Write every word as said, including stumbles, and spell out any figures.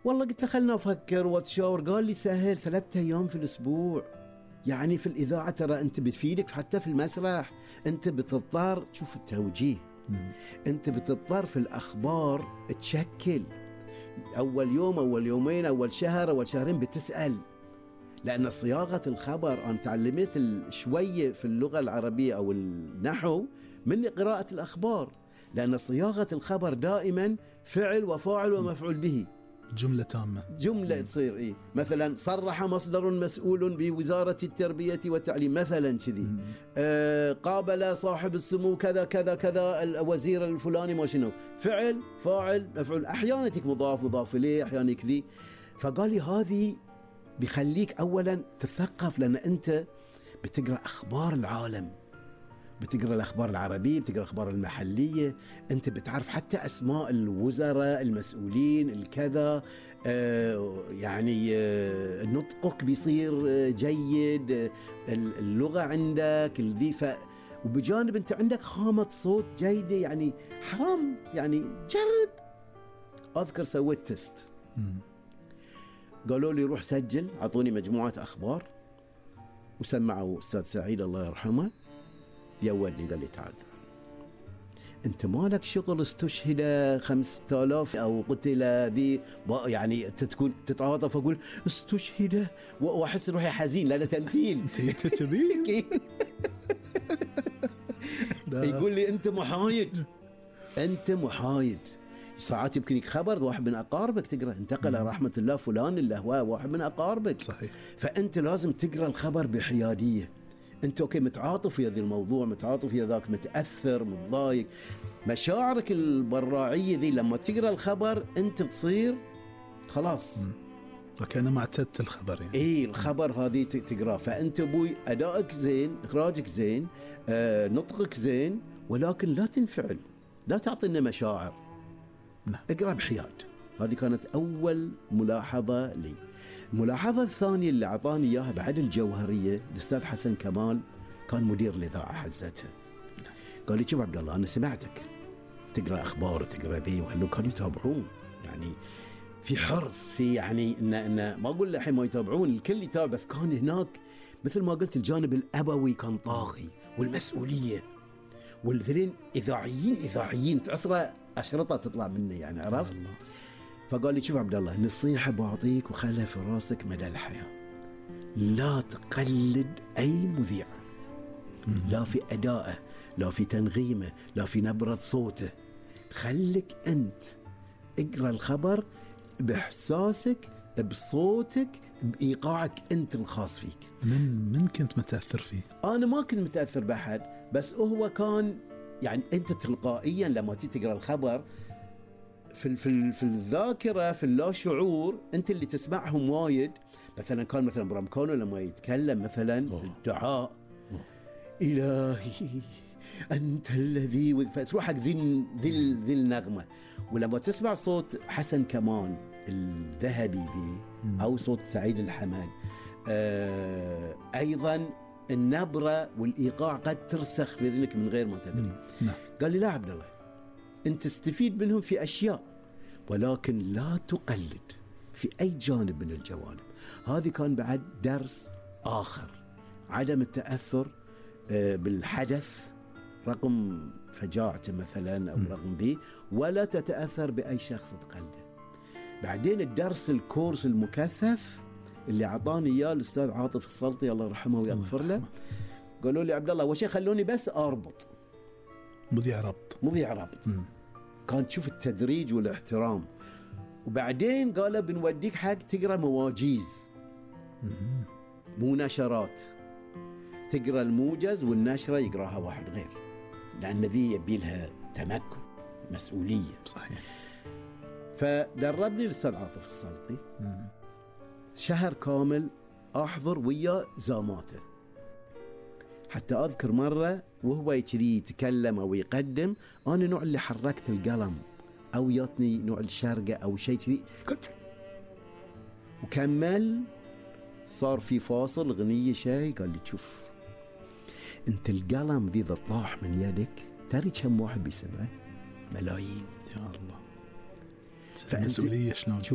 والله قلت له خلنا أفكر واتشاور. قال لي سهل، ثلاثة أيام في الأسبوع. يعني في الإذاعة ترى أنت بتفيدك، حتى في المسرح أنت بتضطر تشوف التوجيه، أنت بتضطر في الأخبار تشكل أول يوم أول يومين أول شهر أول شهرين بتسأل، لأن صياغة الخبر أنا تعلمت شوية في اللغة العربية أو النحو من قراءة الأخبار، لأن صياغة الخبر دائما فعل وفاعل ومفعول به، جملة تامة، جملة تصير إيه. مثلا صرح مصدر مسؤول بوزارة التربية والتعليم مثلا كذي، آه قابل صاحب السمو كذا كذا كذا الوزير الفلاني ما شنو، فعل فاعل مفعول، أحيانا تك مضاف مضاف إليه أحيانا كذي. فقال لي هذه بيخليك أولا تثقف، لأن أنت بتقرأ أخبار العالم، بتقرأ الأخبار العربية، بتقرأ الأخبار المحلية، أنت بتعرف حتى أسماء الوزراء المسؤولين الكذا، آه يعني آه نطقك بيصير آه جيد، آه اللغة عندك الذي ف وبجانب أنت عندك خامة صوت جيدة، يعني حرام يعني جرب. أذكر سويت تست، قالوا لي روح سجل، عطوني مجموعة أخبار وسمعوا أستاذ سعيد الله يرحمه يودني، قال لي تعال أنت مالك شغل استشهد خمسة آلاف أو قتل ذي، يعني تكون تتعاطف أقول استشهد وأحس روحي حزين لأنه تمثيل. يقول لي أنت محايد، أنت محايد. ساعات يمكن خبر واحد من أقاربك تقرأ انتقل رحمة الله فلان اللي هو واحد من أقاربك، صحيح. فأنت لازم تقرأ الخبر بحيادية. أنت أوكي متعاطف في هذا الموضوع، متعاطف في ذاك، متأثر متضايق، مشاعرك البراعية ذي لما تقرأ الخبر أنت تصير خلاص وكأنه ما اعتدت الخبر يعني. إيه الخبر هذه تقرأ، فأنت أبوي أدائك زين، إخراجك زين، آه نطقك زين، ولكن لا تنفعل، لا تعطينا مشاعر. نعم. اقرأ بحياد. هذه كانت أول ملاحظة لي. الملاحظة الثانية اللي عطاني إياها بعد الجوهرية، الأستاذ حسن كمال كان مدير الإذاعة حزتها، قال لي شوف عبد الله أنا سمعتك تقرأ أخبار وتقرأ ذي، وهلو كانوا يتابعون، يعني في حرص في يعني إن إن ما أقول الحين ما يتابعون، الكل يتابع، بس كان هناك مثل ما قلت الجانب الأبوي كان طاغي، والمسؤولية، والذلين إذاعيين إذاعيين تعصر أشرطة تطلع مني يعني، عرفت؟ الله. فقال لي شوف عبد الله نصيحة بعطيك وخلها في راسك مدى الحياة، لا تقلد أي مذيع، لا في أدائه، لا في تنغيمه، لا في نبرة صوته، خليك أنت اقرأ الخبر بإحساسك، بصوتك، بإيقاعك أنت الخاص فيك. من من كنت متأثر فيه؟ أنا ما كنت متأثر بأحد، بس هو كان يعني أنت تلقائيا لما تقرأ الخبر في في في الذاكرة في اللا شعور أنت اللي تسمعهم وايد. مثلا كان مثلا برامكونو لما يتكلم مثلا الدعاء إلهي أنت الذي، فتروح حق ذي ذي ذي النغمة. ولما تسمع صوت حسن كمان الذهبي ذي أو صوت سعيد الحمد آه أيضا النبرة والإيقاع قد ترسخ في ذهنك من غير ما تدري. قال لي لا عبد الله أنت تستفيد منهم في أشياء، ولكن لا تقلد في أي جانب من الجوانب. هذه كان بعد درس آخر، عدم التأثر بالحدث رقم فجاعته مثلا أو رقم ذي، ولا تتأثر بأي شخص تقلده. بعدين الدرس الكورس المكثف اللي عطاني إياه الأستاذ عاطف السلطي الله يرحمه ويغفر له، قالوا لي عبد الله وشي خلوني بس أربط، مذيع ربط مذيع ربط. كان تشوف التدريج والاحترام. وبعدين قالوا بنوديك حق تقرأ مواجيز، مو نشرات، تقرأ الموجز والنشرة يقرأها واحد غير، لأن ذي يبيلها تمكن مسؤولية. صحيح. فدربني الأستاذ عاطف السلطي شهر كامل أحضر ويا زاماته. حتى أذكر مرة وهو يتري يتكلم أو يقدم، أنا نوع اللي حركت القلم أو ياتني نوع الشرقة أو شيء كذي، وكمل. صار في فاصل غنية شيء، قال لي شوف أنت القلم ذي إذا طاح من يدك ترى كم واحد بيسمعه؟ ملايين. يا الله. المسؤولية شلون؟